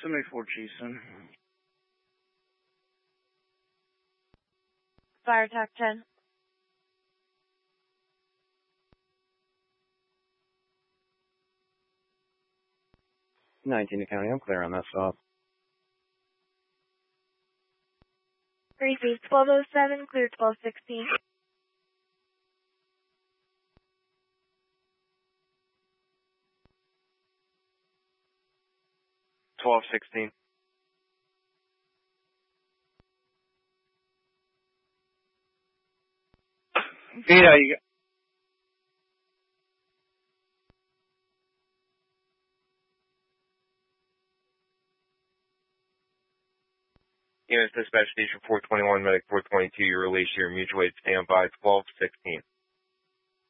74 Jason. Fire attack 10. 19 to county. I'm clear on that stop. 3 feet 1207, clear 1216. $12.16. Yeah, you got. Units dispatch station 421, medic 422, you release your mutual aid standby 1216.